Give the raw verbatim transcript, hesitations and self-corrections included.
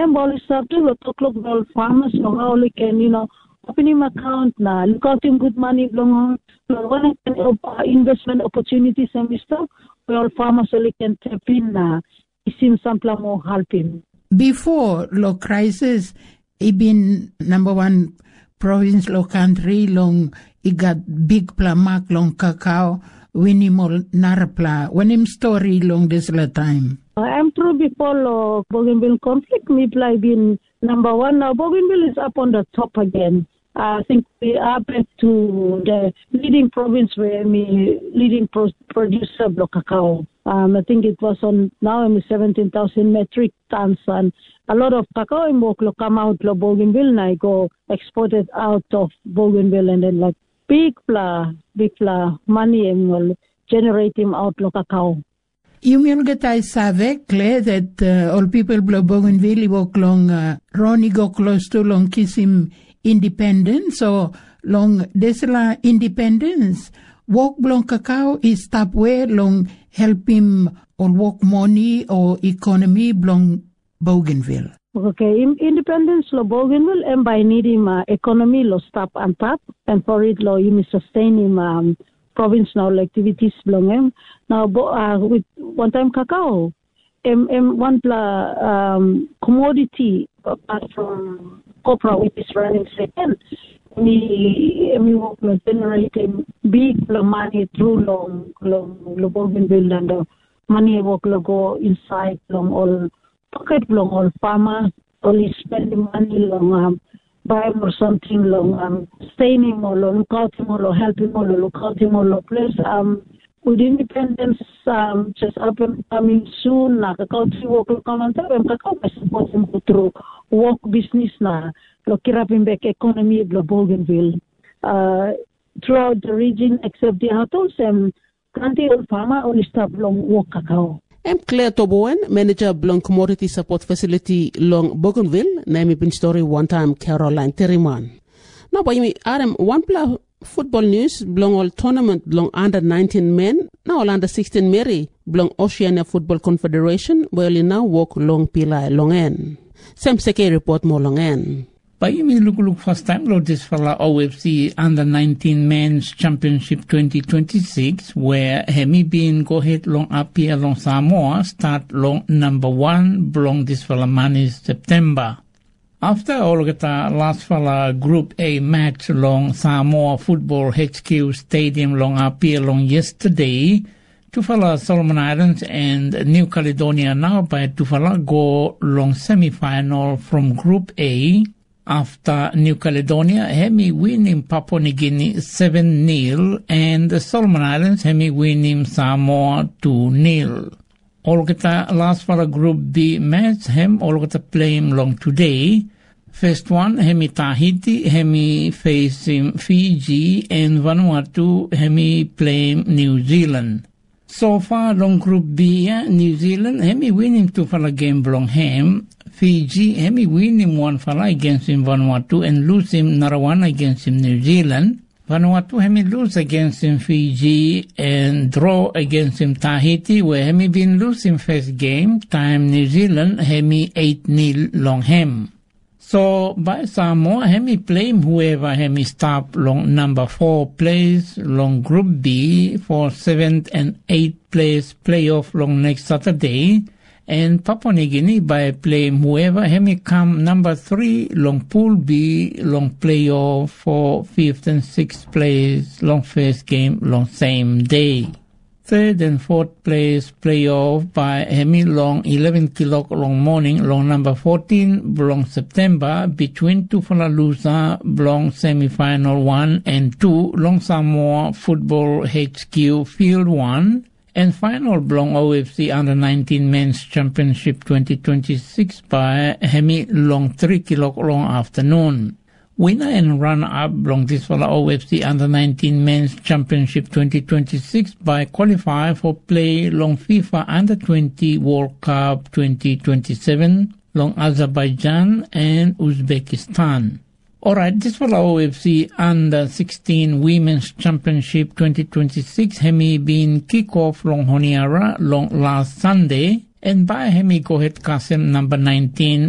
And all start to look look all farmers long how they can, you know, open him account na look out him good money long one investment opportunities and stuff. All farmers only can tap in na isim sampla mo help him. Before low crisis, it been number one province low country long it got big plamak long cacao winimol narapla when him story long this la time. I'm true before uh, Bougainville conflict, me play been number one. Now Bougainville is up on the top again. I think we are back to the leading province where me leading pro- producer of cacao. Um, I think it was on now I'm seventeen thousand metric tons, and a lot of cacao in Boklo come out of Bougainville and I go exported out of Bougainville, and then like big pla, big pla money and will generate him out of cacao. You mean that I savek that uh, all people blow Bougainville walk long uh, Ronnie go close to long kiss him independence or long desla independence walk blong cacao is stop where long help him or walk money or economy blong Bougainville. Okay, in, independence lo Bougainville and by needing uh, economy lo stop on top and for it lo you sustain him um, province now activities belong him now uh, with one time cacao em em one pla um, commodity apart from copra which is running second me me work generating big money through long long long Bougainville and the money work go inside long all pocket long all farmers only spending money long um, buy or something long um staying or look out him or helping or look out him or place um with independence um just up and coming soon na country work come on top and kakao support him through work business na lo kirapin back economy of Bougainville uh throughout the region except the atolls and country or farmer only stop long work cacao. I'm Claire Toboen, manager of Blong Commodity Support Facility Long Bougainville, name been story one time Caroline Terriman. Now by me Adam one pla football news Blong all tournament Blong under nineteen men, now all under sixteen Mary, Blong Oceania Football Confederation, where now walk long pila long en. Sam Seke report more long en. Paimi look look first time lo this fala O F C under nineteen men's championship twenty twenty-six where hemi been go ahead long up here long Samoa start long number one belong this fala manis September. After all get last fala group A match long Samoa Football H Q Stadium long up here long yesterday Tufala Solomon Islands and New Caledonia now by Tufala go long semi-final from group A. After New Caledonia, Hemi winning Papua New Guinea seven nil and the Solomon Islands, Hemi winning Samoa two nil. All kita last for a Group B match, Hem all kita playing long today. First one, Hemi Tahiti, Hemi facing Fiji and Vanuatu, Hemi playing New Zealand. So far, long Group B, yeah, New Zealand, Hemi winning two for a game belong Hem. Fiji, Hemi win him one fala against him Vanuatu and lose him another one against him New Zealand. Vanuatu, Hemi lose against him Fiji and draw against him Tahiti, where Hemi been losing first game, time New Zealand, Hemi eight nil long Hem. So by Samoa, Hemi play whoever Hemi stop long number four plays long Group B for seventh and eighth place playoff long next Saturday. And Papua New Guinea by playing whoever Hemi come number three long Pool B long playoff for fifth and sixth place long first game long same day. Third and fourth place playoff by Hemi long eleven o'clock long morning long number fourteen long September between Tufalalusa long semi-final one and two long Samoa Football H Q Field one. And final belong O F C under nineteen men's championship twenty twenty-six by Hemi long three o'clock long afternoon. Winner and runner-up belong this for the O F C under nineteen men's championship twenty twenty-six by qualify for play long FIFA under twenty World Cup twenty twenty-seven long Azerbaijan and Uzbekistan. Alright, this was O F C under sixteen Women's Championship twenty twenty-six. Hemi been kick-off long Honiara long last Sunday. And by Hemi go ahead Kasim number nineteen